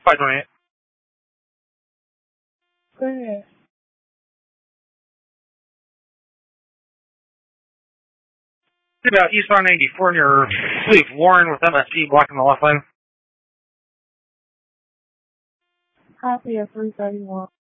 528. Go ahead. About eastbound 84 near, I believe, Warren with MSC blocking the left lane. Copy at 331.